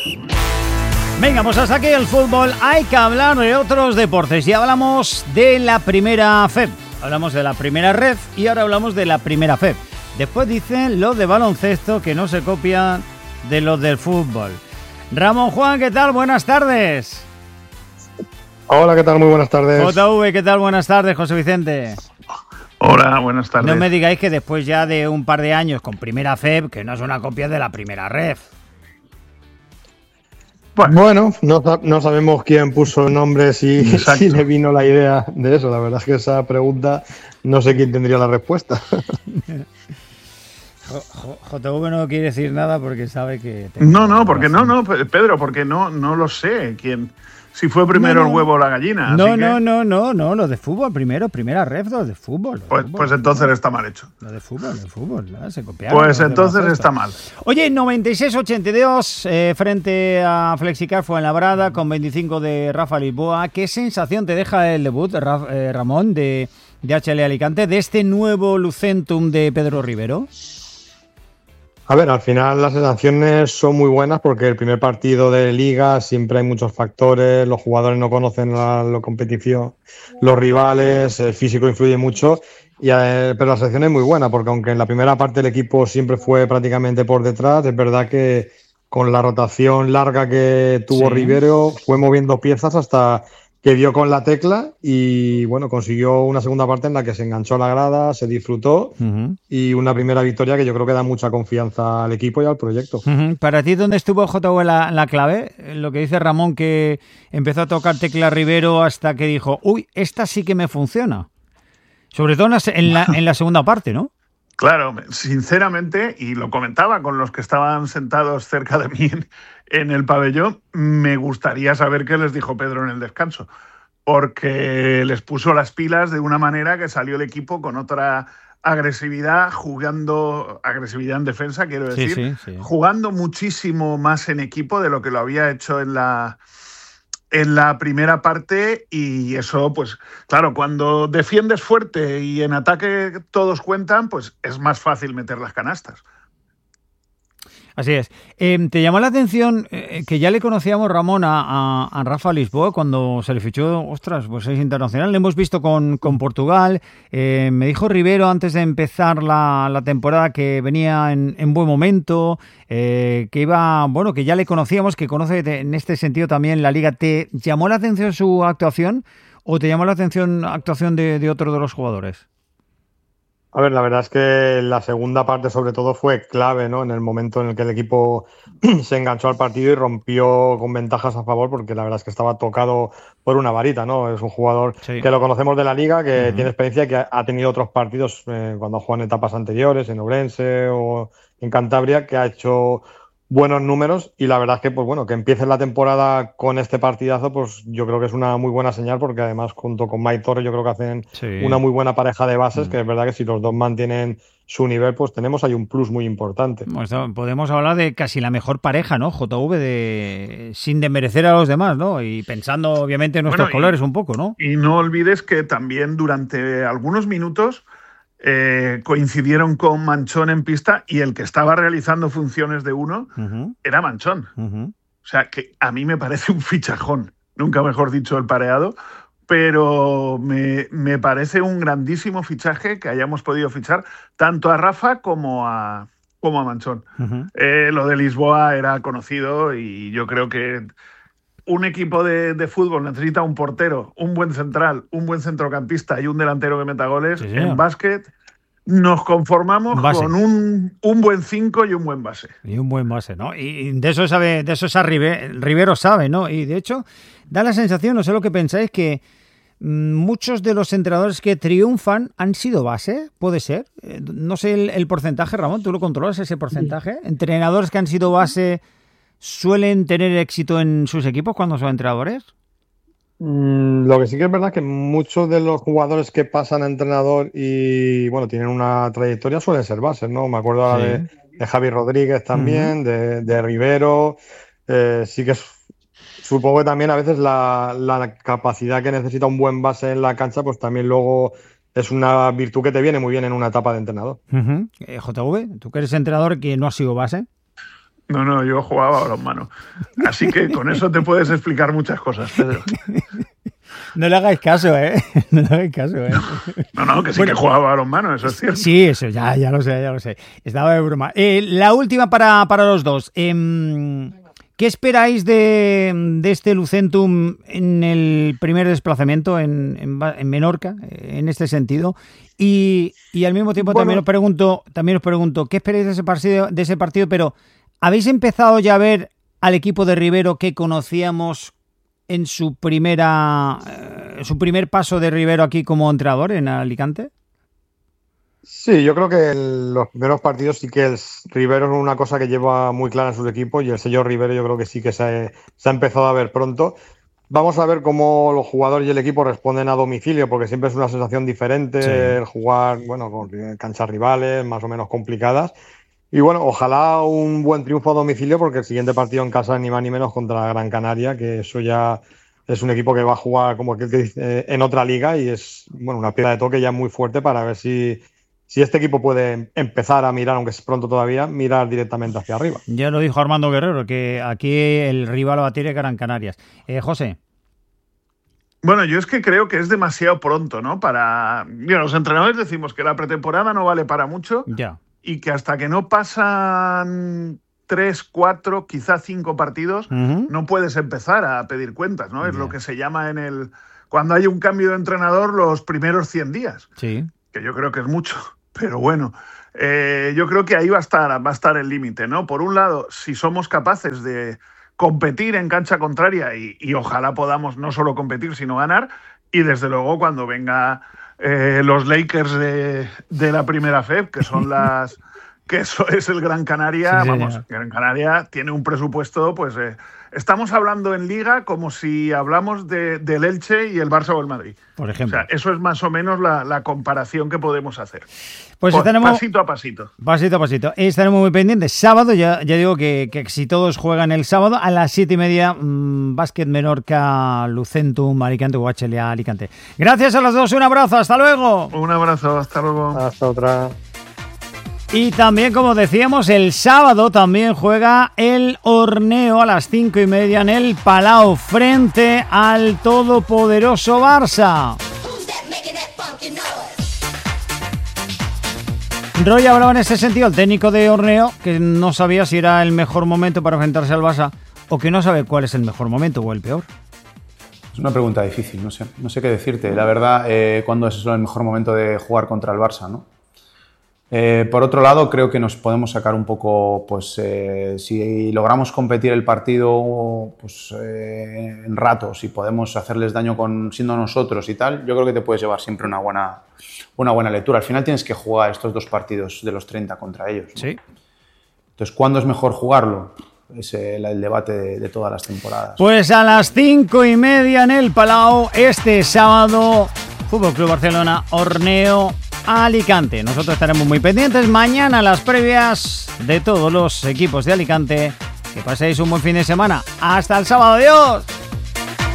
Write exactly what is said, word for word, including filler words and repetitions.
Venga, pues hasta aquí el fútbol. Hay que hablar de otros deportes. Ya hablamos de la primera F E P, hablamos de la primera Ref y ahora hablamos de la primera F E P. Después dicen los de baloncesto que no se copian de los del fútbol. Ramón Juan, ¿qué tal? Buenas tardes. Hola, ¿qué tal? Muy buenas tardes. J V, ¿qué tal? Buenas tardes, José Vicente. Hola, buenas tardes. No me digáis que después ya de un par de años con primera F E P, que no es una copia de la primera Ref. Bueno, bueno no, no sabemos quién puso el nombre, si, si le vino la idea de eso. La verdad es que esa pregunta no sé quién tendría la respuesta. J V no quiere decir nada porque sabe que... No, no, porque no, no, Pedro, porque no, no lo sé quién... Si fue primero no, no. el huevo o la gallina. No, así no, que... no, no, no, lo de fútbol primero, primera Ref, lo de fútbol. Lo de pues, fútbol, pues entonces está mal hecho. Lo de fútbol, lo de fútbol, ¿no? Se copiaron. Pues entonces está mal. Oye, noventa y seis ochenta y dos eh, frente a Flexicar Fuenlabrada con veinticinco de Rafa Lisboa. ¿Qué sensación te deja el debut, Ra- eh, Ramón, de, de H L Alicante, de este nuevo Lucentum de Pedro Rivero? A ver, al final las sensaciones son muy buenas porque el primer partido de Liga siempre hay muchos factores, los jugadores no conocen la, la competición, los rivales, el físico influye mucho, y, eh, pero la sensación es muy buena porque aunque en la primera parte el equipo siempre fue prácticamente por detrás, es verdad que con la rotación larga que tuvo sí. Rivero fue moviendo piezas hasta que dio con la tecla y bueno, consiguió una segunda parte en la que se enganchó a la grada, se disfrutó uh-huh. y una primera victoria que yo creo que da mucha confianza al equipo y al proyecto. Uh-huh. ¿Para ti dónde estuvo J V la, la clave? Lo que dice Ramón, que empezó a tocar tecla Rivero hasta que dijo, uy, esta sí que me funciona. Sobre todo en la, en la, en la segunda parte, ¿no? Claro, sinceramente, y lo comentaba con los que estaban sentados cerca de mí en el pabellón, me gustaría saber qué les dijo Pedro en el descanso, porque les puso las pilas de una manera que salió el equipo con otra agresividad, jugando, agresividad en defensa, quiero decir, sí, sí, sí. jugando muchísimo más en equipo de lo que lo había hecho en la... en la primera parte, y eso, pues, claro, cuando defiendes fuerte y en ataque todos cuentan, pues es más fácil meter las canastas. Así es. Eh, ¿Te llamó la atención eh, que ya le conocíamos, Ramón, a, a, a Rafa Lisboa cuando se le fichó? Ostras, pues es internacional. Le hemos visto con, con Portugal. Eh, me dijo Rivero antes de empezar la, la temporada que venía en, en buen momento, eh, que iba, bueno, que ya le conocíamos, que conoce de, en este sentido también la Liga. ¿Te llamó la atención su actuación o te llamó la atención la actuación de, de otro de los jugadores? A ver, la verdad es que la segunda parte sobre todo fue clave, ¿no? En el momento en el que el equipo se enganchó al partido y rompió con ventajas a favor, porque la verdad es que estaba tocado por una varita, ¿no? Es un jugador sí. que lo conocemos de la Liga, que uh-huh. tiene experiencia y que ha tenido otros partidos eh, cuando ha jugado en etapas anteriores, en Ourense o en Cantabria, que ha hecho buenos números, y la verdad es que, pues bueno, que empiece la temporada con este partidazo, pues yo creo que es una muy buena señal, porque además junto con Mike Torres yo creo que hacen sí. una muy buena pareja de bases, mm. que es verdad que si los dos mantienen su nivel, pues tenemos ahí un plus muy importante. Pues podemos hablar de casi la mejor pareja, ¿no? J V, de sin desmerecer a los demás, ¿no? Y pensando obviamente en nuestros bueno, colores y, un poco, ¿no? Y no olvides que también durante algunos minutos Eh, coincidieron con Manchón en pista, y el que estaba realizando funciones de uno uh-huh. era Manchón. Uh-huh. O sea, que a mí me parece un fichajón, nunca mejor dicho el pareado, pero me, me parece un grandísimo fichaje que hayamos podido fichar tanto a Rafa como a, como a Manchón. Uh-huh. Eh, lo de Lisboa era conocido, y yo creo que un equipo de, de fútbol necesita un portero, un buen central, un buen centrocampista y un delantero que meta goles. Sí, en básquet nos conformamos base. con un, un buen cinco y un buen base. Y un buen base, ¿no? Y de eso sabe, de eso esa Rivero, Rivero sabe, ¿no? Y de hecho, da la sensación, no sé lo que pensáis, que mmm, muchos de los entrenadores que triunfan han sido base, ¿puede ser? Eh, no sé el, el porcentaje, Ramón, ¿tú lo controlas ese porcentaje? Entrenadores que han sido base ¿suelen tener éxito en sus equipos cuando son entrenadores? Mm, lo que sí que es verdad es que muchos de los jugadores que pasan a entrenador y bueno tienen una trayectoria suelen ser bases, ¿no? Me acuerdo ahora sí. de, de Javi Rodríguez también, uh-huh. de, de Rivero. Eh, sí que es, supongo que también a veces la, la capacidad que necesita un buen base en la cancha, pues también luego es una virtud que te viene muy bien en una etapa de entrenador. Uh-huh. Eh, J V, tú que eres entrenador que no has sido base. No, no, yo jugaba a balonmano. Así que con eso te puedes explicar muchas cosas, Pedro. No le hagáis caso, ¿eh? No le hagáis caso, ¿eh? No, no, que sí bueno, que jugaba a balonmano, eso es cierto. Sí, eso, ya, ya lo sé, ya lo sé. Estaba de broma. Eh, la última para, para los dos. Eh, ¿Qué esperáis de, de este Lucentum en el primer desplazamiento en, en, en Menorca, en este sentido? Y, y al mismo tiempo bueno, también os pregunto, también os pregunto, ¿qué esperáis de ese partido, de ese partido? Pero ¿habéis empezado ya a ver al equipo de Rivero que conocíamos en su primera eh, su primer paso de Rivero aquí como entrenador en Alicante? Sí, yo creo que en los primeros partidos sí que el Rivero es una cosa que lleva muy clara en sus equipos y el sello Rivero yo creo que sí que se ha, se ha empezado a ver pronto. Vamos a ver cómo los jugadores y el equipo responden a domicilio, porque siempre es una sensación diferente sí. el jugar, bueno, con canchas rivales más o menos complicadas. Y bueno, ojalá un buen triunfo a domicilio, porque el siguiente partido en casa ni más ni menos contra Gran Canaria, que eso ya es un equipo que va a jugar como que dice, en otra liga y es bueno una piedra de toque ya muy fuerte para ver si, si este equipo puede empezar a mirar, aunque es pronto todavía, mirar directamente hacia arriba. Ya lo dijo Armando Guerrero, que aquí el rival a batir es Gran Canarias. Eh, José. Bueno, yo es que creo que es demasiado pronto, ¿no? Para... Mira, los entrenadores decimos que la pretemporada no vale para mucho. Ya. Y que hasta que no pasan tres, cuatro, quizá cinco partidos, uh-huh. no puedes empezar a pedir cuentas, ¿no? Yeah. Es lo que se llama en el... Cuando hay un cambio de entrenador, los primeros cien días. Sí. Que yo creo que es mucho, pero bueno. Eh, yo creo que ahí va a estar, va a estar el límite, ¿no? Por un lado, si somos capaces de competir en cancha contraria y, y ojalá podamos no solo competir, sino ganar, y desde luego cuando venga... Eh, los Lakers de, de la primera F E P, que son las que eso es el Gran Canaria, sí, vamos, Gran Canaria tiene un presupuesto, pues eh, estamos hablando en Liga como si hablamos de, del Elche y el Barça o el Madrid. Por ejemplo. O sea, eso es más o menos la, la comparación que podemos hacer. Pues Por, estaremos, pasito a pasito. Pasito a pasito. Estaremos muy pendientes. Sábado, ya, ya digo que, que si todos juegan el sábado, a las siete y media, mmm, Básquet Menorca, Lucentum, Alicante, U H L A, Alicante. Gracias a los dos, un abrazo, hasta luego. Un abrazo, hasta luego. Hasta otra. Y también, como decíamos, el sábado también juega el Horneo a las cinco y media en el Palau frente al todopoderoso Barça. Roy hablaba en ese sentido, el técnico de Horneo, que no sabía si era el mejor momento para enfrentarse al Barça o que no sabe cuál es el mejor momento o el peor. Es una pregunta difícil, no sé, no sé qué decirte. La verdad, eh, ¿cuándo es el mejor momento de jugar contra el Barça, no? Eh, por otro lado, creo que nos podemos sacar un poco, pues eh, si logramos competir el partido pues, eh, en ratos y podemos hacerles daño con, siendo nosotros y tal, yo creo que te puedes llevar siempre una buena, una buena lectura. Al final tienes que jugar estos dos partidos de los treinta contra ellos, ¿no? Sí. Entonces, ¿cuándo es mejor jugarlo? Es el, el debate de, de todas las temporadas. Pues a las cinco y media en el Palau, este sábado, Fútbol Club Barcelona, Horneo, Alicante. Nosotros estaremos muy pendientes mañana las previas de todos los equipos de Alicante. Que paséis un buen fin de semana. Hasta el sábado. Adiós.